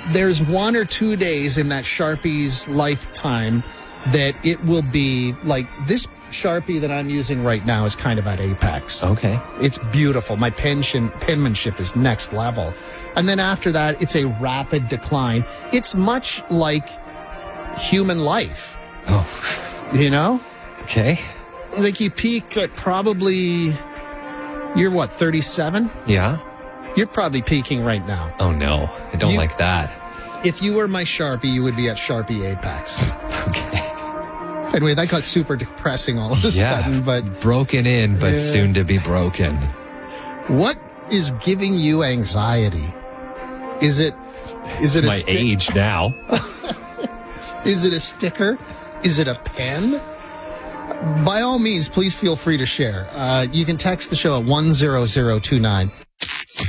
there's 1 or 2 days in that Sharpie's lifetime that it will be like this Sharpie that I'm using right now is kind of at apex. Okay. It's beautiful. My penmanship is next level. And then after that, it's a rapid decline. It's much like human life. Oh. You know? Okay. Like you peak at probably, you're what, 37? Yeah. You're probably peaking right now. Oh, no. I don't like that. If you were my Sharpie, you would be at Sharpie apex. Okay. Anyway, that got super depressing all of a sudden. But broken in, but soon to be broken. What is giving you anxiety? Is it my age now? Is it a sticker? Is it a pen? By all means, please feel free to share. You can text the show at 10029.